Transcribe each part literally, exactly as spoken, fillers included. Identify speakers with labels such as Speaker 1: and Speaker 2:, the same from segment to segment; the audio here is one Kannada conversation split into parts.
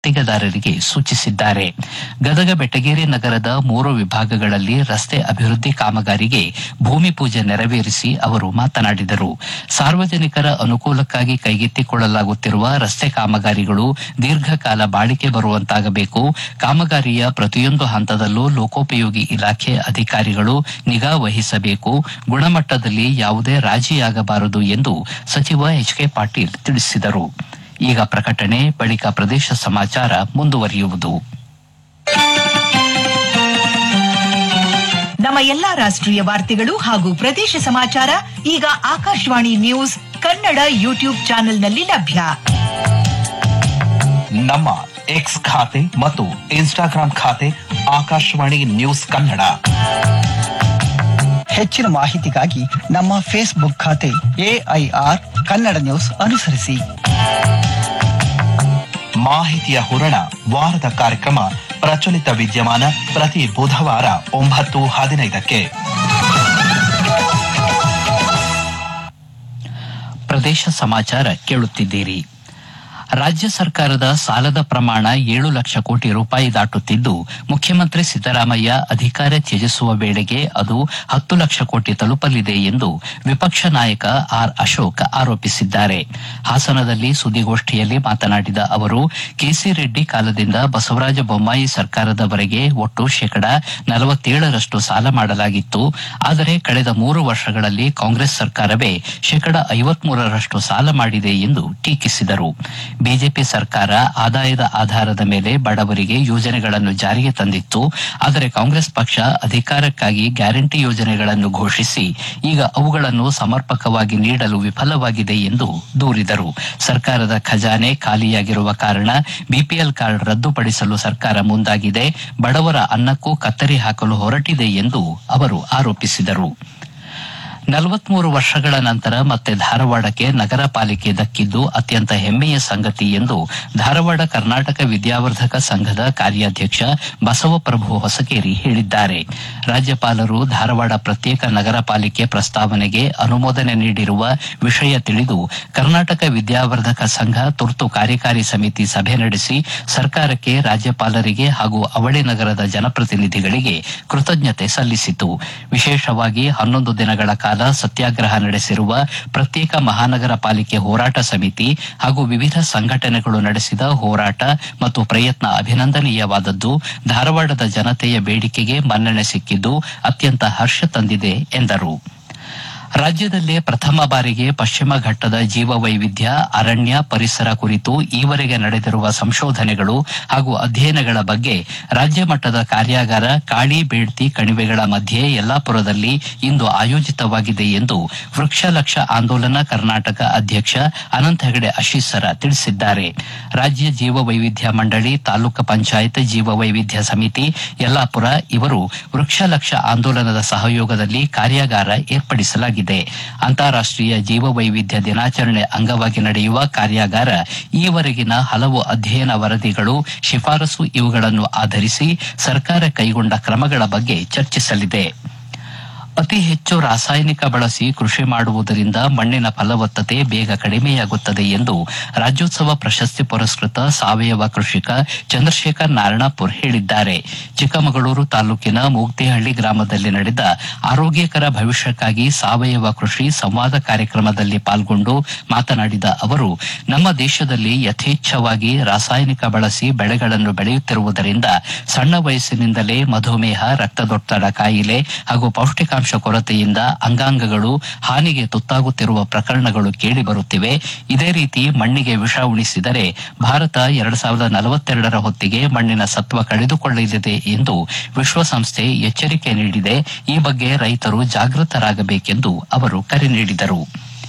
Speaker 1: ಗುತ್ತಿಗೆದಾರರಿಗೆ ಸೂಚಿಸಿದ್ದಾರೆ. ಗದಗ ಬೆಟಗೇರಿ ನಗರದ ಮೂರು ವಿಭಾಗಗಳಲ್ಲಿ ರಸ್ತೆ ಅಭಿವೃದ್ಧಿ ಕಾಮಗಾರಿಗೆ ಭೂಮಿ ಪೂಜೆ ನೆರವೇರಿಸಿ ಅವರು ಮಾತನಾಡಿದರು. ಸಾರ್ವಜನಿಕರ ಅನುಕೂಲಕ್ಕಾಗಿ ಕೈಗೆತ್ತಿಕೊಳ್ಳಲಾಗುತ್ತಿರುವ ರಸ್ತೆ ಕಾಮಗಾರಿಗಳು ದೀರ್ಘಕಾಲ ಬಾಳಿಕೆ ಬರುವಂತಾಗಬೇಕು. ಕಾಮಗಾರಿಯ ಪ್ರತಿಯೊಂದು ಹಂತದಲ್ಲೂ ಲೋಕೋಪಯೋಗಿ ಇಲಾಖೆ ಅಧಿಕಾರಿಗಳು ನಿಗಾ ವಹಿಸಬೇಕು. ಗುಣಮಟ್ಟದಲ್ಲಿ ಯಾವುದೇ ರಾಜಿಯಾಗಬಾರದು ಎಂದು ಸಚಿವ ಎಚ್ ಕೆ ಪಾಟೀಲ್ ತಿಳಿಸಿದರು. ಈಗ ಪ್ರಕಟಣೆ, ಬಳಿಕ ಪ್ರದೇಶ ಸಮಾಚಾರ ಮುಂದುವರಿಯುವುದು.
Speaker 2: ನಮ್ಮ ಎಲ್ಲಾ ರಾಷ್ಟ್ರೀಯ ವಾರ್ತೆಗಳು ಹಾಗೂ ಪ್ರದೇಶ ಸಮಾಚಾರ ಈಗ ಆಕಾಶವಾಣಿ ನ್ಯೂಸ್ ಕನ್ನಡ ಯೂಟ್ಯೂಬ್ ಚಾನೆಲ್ನಲ್ಲಿ ಲಭ್ಯ.
Speaker 3: ನಮ್ಮ ಎಕ್ಸ್ ಖಾತೆ ಮತ್ತು ಇನ್ಸ್ಟಾಗ್ರಾಂ ಖಾತೆ ಆಕಾಶವಾಣಿ ನ್ಯೂಸ್ ಕನ್ನಡ.
Speaker 4: ಹೆಚ್ಚಿನ ಮಾಹಿತಿಗಾಗಿ ನಮ್ಮ ಫೇಸ್ಬುಕ್ ಖಾತೆ ಎಐಆರ್ ಕನ್ನಡ ನ್ಯೂಸ್ ಅನುಸರಿಸಿ.
Speaker 3: ಮಾಹಿತಿಯ ಹೂರಣ ವಾರದ ಕಾರ್ಯಕ್ರಮ ಪ್ರಚಲಿತ ವಿದ್ಯಮಾನ ಪ್ರತಿ ಬುಧವಾರ ಒಂಬತ್ತು ಹದಿನೈದಕ್ಕೆ.
Speaker 1: ಪ್ರದೇಶ ಸಮಾಚಾರ ಕೇಳುತ್ತಿದ್ದೀರಿ. ರಾಜ್ಯ ಸರ್ಕಾರದ ಸಾಲದ ಪ್ರಮಾಣ ಏಳು ಲಕ್ಷ ಕೋಟಿ ರೂಪಾಯಿ ದಾಟುತ್ತಿದ್ದು, ಮುಖ್ಯಮಂತ್ರಿ ಸಿದ್ದರಾಮಯ್ಯ ಅಧಿಕಾರ ತ್ಯಜಿಸುವ ವೇಳೆಗೆ ಅದು ಹತ್ತು ಲಕ್ಷ ಕೋಟಿ ತಲುಪಲಿದೆ ಎಂದು ವಿಪಕ್ಷ ನಾಯಕ ಆರ್ ಅಶೋಕ್ ಆರೋಪಿಸಿದ್ದಾರೆ. ಹಾಸನದಲ್ಲಿ ಸುದ್ದಿಗೋಷ್ಠಿಯಲ್ಲಿ ಮಾತನಾಡಿದ ಅವರು, ಕೆಸಿ ರೆಡ್ಡಿ ಕಾಲದಿಂದ ಬಸವರಾಜ ಬೊಮ್ಮಾಯಿ ಸರ್ಕಾರದವರೆಗೆ ಒಟ್ಟು ಶೇಕಡಾ ನಲವತ್ತೇಳರಷ್ಟು ಸಾಲ ಮಾಡಲಾಗಿತ್ತು. ಆದರೆ ಕಳೆದ ಮೂರು ವರ್ಷಗಳಲ್ಲಿ ಕಾಂಗ್ರೆಸ್ ಸರ್ಕಾರವೇ ಶೇಕಡಾ ಐವತ್ಮೂರರಷ್ಟು ಸಾಲ ಮಾಡಿದೆ ಎಂದು ಟೀಕಿಸಿದರು. ಬಿಜೆಪಿ ಸರ್ಕಾರ ಆದಾಯದ ಆಧಾರದ ಮೇಲೆ ಬಡವರಿಗೆ ಯೋಜನೆಗಳನ್ನು ಜಾರಿಗೆ ತಂದಿತ್ತು. ಆದರೆ ಕಾಂಗ್ರೆಸ್ ಪಕ್ಷ ಅಧಿಕಾರಕ್ಕಾಗಿ ಗ್ಯಾರಂಟಿ ಯೋಜನೆಗಳನ್ನು ಘೋಷಿಸಿ ಈಗ ಅವುಗಳನ್ನು ಸಮರ್ಪಕವಾಗಿ ನೀಡಲು ವಿಫಲವಾಗಿದೆ ಎಂದು ದೂರಿದರು. ಸರ್ಕಾರದ ಖಜಾನೆ ಖಾಲಿಯಾಗಿರುವ ಕಾರಣ ಬಿಪಿಎಲ್ ಕಾರ್ಡ್ ರದ್ದುಪಡಿಸಲು ಸರ್ಕಾರ ಮುಂದಾಗಿದೆ. ಬಡವರ ಅನ್ನಕ್ಕೂ ಕತ್ತರಿ ಹಾಕಲು ಹೊರಟಿದೆ ಎಂದು ಅವರು ಆರೋಪಿಸಿದರು. ನಲವತ್ಮೂರು ವರ್ಷಗಳ ನಂತರ ಮತ್ತೆ ಧಾರವಾಡಕ್ಕೆ ನಗರ ಪಾಲಿಕೆ ದಕ್ಕಿದ್ದು ಅತ್ಯಂತ ಹೆಮ್ಮೆಯ ಸಂಗತಿ ಎಂದು ಧಾರವಾಡ ಕರ್ನಾಟಕ ವಿದ್ಯಾವರ್ಧಕ ಸಂಘದ ಕಾರ್ಯಾಧ್ಯಕ್ಷ ಬಸವಪ್ರಭು ಹೊಸಕೇರಿ ಹೇಳಿದ್ದಾರೆ. ರಾಜ್ಯಪಾಲರು ಧಾರವಾಡ ಪ್ರತ್ಯೇಕ ನಗರ ಪಾಲಿಕೆ ಪ್ರಸ್ತಾವನೆಗೆ ಅನುಮೋದನೆ ನೀಡಿರುವ ವಿಷಯ ತಿಳಿದು ಕರ್ನಾಟಕ ವಿದ್ಯಾವರ್ಧಕ ಸಂಘ ತುರ್ತು ಕಾರ್ಯಕಾರಿ ಸಮಿತಿ ಸಭೆ ನಡೆಸಿ ಸರ್ಕಾರಕ್ಕೆ, ರಾಜ್ಯಪಾಲರಿಗೆ ಹಾಗೂ ಅವಳಿ ನಗರದ ಜನಪ್ರತಿನಿಧಿಗಳಿಗೆ ಕೃತಜ್ಞತೆ ಸಲ್ಲಿಸಿತು. ವಿಶೇಷವಾಗಿ ಹನ್ನೊಂದು ದಿನಗಳ ಕಾಲ ಸತ್ಯಾಗ್ರಹ ನಡೆಸಿರುವ ಪ್ರತ್ಯೇಕ ಮಹಾನಗರ ಪಾಲಿಕೆ ಹೋರಾಟ ಸಮಿತಿ ಹಾಗೂ ವಿವಿಧ ಸಂಘಟನೆಗಳು ನಡೆಸಿದ ಹೋರಾಟ ಮತ್ತು ಪ್ರಯತ್ನ ಅಭಿನಂದನೀಯವಾದದ್ದು. ಧಾರವಾಡದ ಜನತೆಯ ಬೇಡಿಕೆಗೆ ಮನ್ನಣೆ ಸಿಕ್ಕಿದ್ದು ಅತ್ಯಂತ ಹರ್ಷ ತಂದಿದೆ ಎಂದರು. ರಾಜ್ಯದಲ್ಲೇ ಪ್ರಥಮ ಬಾರಿಗೆ ಪಶ್ಚಿಮ ಘಟ್ಟದ ಜೀವವೈವಿಧ್ಯ, ಅರಣ್ಯ, ಪರಿಸರ ಕುರಿತು ಈವರೆಗೆ ನಡೆದಿರುವ ಸಂಶೋಧನೆಗಳು ಹಾಗೂ ಅಧ್ಯಯನಗಳ ಬಗ್ಗೆ ರಾಜ್ಯ ಮಟ್ಟದ ಕಾರ್ಯಾಗಾರ ಕಾಳಿ ಬೇಡ್ತಿ ಕಣಿವೆಗಳ ಮಧ್ಯೆ ಯಲ್ಲಾಪುರದಲ್ಲಿ ಇಂದು ಆಯೋಜಿತವಾಗಿದೆ ಎಂದು ವೃಕ್ಷ ಲಕ್ಷ ಆಂದೋಲನ ಕರ್ನಾಟಕ ಅಧ್ಯಕ್ಷ ಅನಂತ ಹೆಗಡೆ ಅಶೀಸರ ತಿಳಿಸಿದ್ದಾರೆ. ರಾಜ್ಯ ಜೀವವೈವಿಧ್ಯ ಮಂಡಳಿ, ತಾಲೂಕು ಪಂಚಾಯತ್ ಜೀವವೈವಿಧ್ಯ ಸಮಿತಿ ಯಲ್ಲಾಪುರ ಇವರು ವೃಕ್ಷ ಲಕ್ಷ ಆಂದೋಲನದ ಸಹಯೋಗದಲ್ಲಿ ಕಾರ್ಯಾಗಾರ ಏರ್ಪಡಿಸಲಾಗಿದೆ. ಅಂತಾರಾಷ್ಟೀಯ ಜೀವವೈವಿಧ್ಯ ದಿನಾಚರಣೆ ಅಂಗವಾಗಿ ನಡೆಯುವ ಕಾರ್ಯಾಗಾರ ಈವರೆಗಿನ ಹಲವು ಅಧ್ಯಯನ ವರದಿಗಳು, ಶಿಫಾರಸು ಇವುಗಳನ್ನು ಆಧರಿಸಿ ಸರ್ಕಾರ ಕೈಗೊಂಡ ಕ್ರಮಗಳ ಬಗ್ಗೆ ಚರ್ಚಿಸಲಿದೆ. ಅತಿ ಹೆಚ್ಚು ರಾಸಾಯನಿಕ ಬಳಸಿ ಕೃಷಿ ಮಾಡುವುದರಿಂದ ಮಣ್ಣಿನ ಫಲವತ್ತತೆ ಬೇಗ ಕಡಿಮೆಯಾಗುತ್ತದೆ ಎಂದು ರಾಜ್ಯೋತ್ಸವ ಪ್ರಶಸ್ತಿ ಪುರಸ್ಕೃತ ಸಾವಯವ ಕೃಷಿಕ ಚಂದ್ರಶೇಖರ್ ನಾರಾಯಣಪುರ್ ಹೇಳಿದ್ದಾರೆ. ಚಿಕ್ಕಮಗಳೂರು ತಾಲೂಕಿನ ಮೂಗ್ತಿಹಳ್ಳಿ ಗ್ರಾಮದಲ್ಲಿ ನಡೆದ ಆರೋಗ್ಯಕರ ಭವಿಷ್ಯಕ್ಕಾಗಿ ಸಾವಯವ ಕೃಷಿ ಸಂವಾದ ಕಾರ್ಯಕ್ರಮದಲ್ಲಿ ಪಾಲ್ಗೊಂಡು ಮಾತನಾಡಿದ ಅವರು, ನಮ್ಮ ದೇಶದಲ್ಲಿ ಯಥೇಚ್ಛವಾಗಿ ರಾಸಾಯನಿಕ ಬಳಸಿ ಬೆಳೆಗಳನ್ನು ಬೆಳೆಯುತ್ತಿರುವುದರಿಂದ ಸಣ್ಣ ವಯಸ್ಸಿನಿಂದಲೇ ಮಧುಮೇಹ, ರಕ್ತದೊತ್ತಡ ಕಾಯಿಲೆ ಹಾಗೂ ಪೌಷ್ಟಿಕಾಂಶ ಕೊರತೆಯಿಂದ ಅಂಗಾಂಗಗಳು ಹಾನಿಗೆ ತುತ್ತಾಗುತ್ತಿರುವ ಪ್ರಕರಣಗಳು ಕೇಳಿಬರುತ್ತಿವೆ. ಇದೇ ರೀತಿ ಮಣ್ಣಿಗೆ ವಿಷ ಉಣಿಸಿದರೆ ಭಾರತ ಎರಡ್ ಸಾವಿರದ ನಲವತ್ತೆರಡರ ಹೊತ್ತಿಗೆ ಮಣ್ಣಿನ ಸತ್ವ ಕಳೆದುಕೊಳ್ಳಲಿದೆ ಎಂದು ವಿಶ್ವಸಂಸ್ಥೆ ಎಚ್ಚರಿಕೆ ನೀಡಿದೆ. ಈ ಬಗ್ಗೆ ರೈತರು ಜಾಗೃತರಾಗಬೇಕೆಂದು ಅವರು ಕರೆ ನೀಡಿದರು.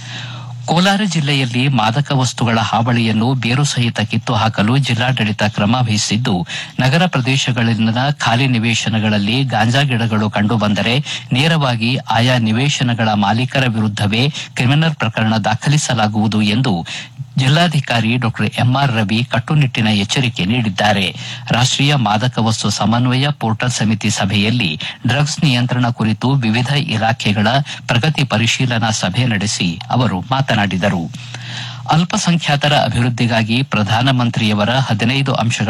Speaker 1: ಕೋಲಾರ ಜಿಲ್ಲೆಯಲ್ಲಿ ಮಾದಕ ವಸ್ತುಗಳ ಹಾವಳಿಯನ್ನು ಬೇರು ಸಹಿತ ಕಿತ್ತು ಹಾಕಲು ಜಿಲ್ಲಾಡಳಿತ ಕ್ರಮ ವಹಿಸಿದ್ದು, ನಗರ ಪ್ರದೇಶಗಳಲ್ಲಿನ ಖಾಲಿ ನಿವೇಶನಗಳಲ್ಲಿ ಗಾಂಜಾ ಗಿಡಗಳು ಕಂಡುಬಂದರೆ ನೇರವಾಗಿ ಆಯಾ ನಿವೇಶನಗಳ ಮಾಲೀಕರ ವಿರುದ್ದವೇ ಕ್ರಿಮಿನಲ್ ಪ್ರಕರಣ ದಾಖಲಿಸಲಾಗುವುದು ಎಂದು ಜಿಲ್ಲಾಧಿಕಾರಿ ಡಾ ಎಂಆರ್ ರವಿ ಕಟ್ಟುನಿಟ್ಟಿನ ಎಚ್ಚರಿಕೆ ನೀಡಿದ್ದಾರೆ. ರಾಷ್ಟೀಯ ಮಾದಕ ವಸ್ತು ಸಮನ್ವಯ ಪೋರ್ಟಲ್ ಸಮಿತಿ ಸಭೆಯಲ್ಲಿ ಡ್ರಗ್ಸ್ ನಿಯಂತ್ರಣ ಕುರಿತು ವಿವಿಧ ಇಲಾಖೆಗಳ ಪ್ರಗತಿ ಪರಿಶೀಲನಾ ಸಭೆ ನಡೆಸಿ ಅವರು ಮಾತನಾಡಿದರು. ಅಲ್ಪಸಂಖ್ಯಾತರ ಅಭಿವೃದ್ಧಿಗಾಗಿ ಪ್ರಧಾನಮಂತ್ರಿಯವರ ಹದಿನೈದು ಅಂಶಗಳ